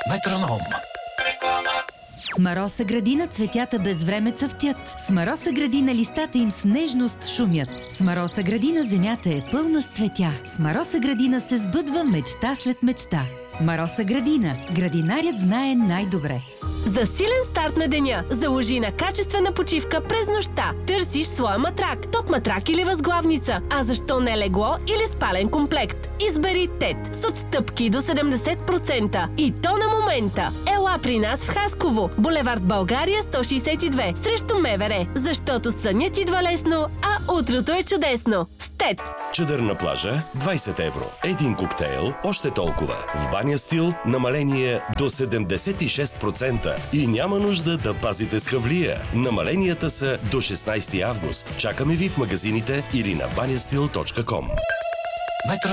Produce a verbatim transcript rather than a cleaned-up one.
Метроном. С Мароса градина цветята без време цъфтят. С Мароса градина листата им с нежност шумят. С Мароса градина земята е пълна с цветя. С Мароса градина се сбъдва мечта след мечта. Мароса градина. Градинарят знае най-добре. За силен старт на деня, заложи на качествена почивка през нощта. Търсиш своя матрак, топ матрак или възглавница. А защо не легло или спален комплект? Избери ТЕТ с отстъпки до седемдесет процента. И то на момента. Ела при нас в Хасково, булевард България сто шейсет и две, срещу МВР. Защото сънят идва лесно, а утрото е чудесно. С ТЕТ. Чадър на плажа двайсет евро. Един коктейл още толкова. В Баня Стил намаление до седемдесет и шест процента. И няма нужда да пазите с хавлия. Намаленията са до шестнайсети август. Чакаме ви в магазините или на баня стил точка ком. Метроном.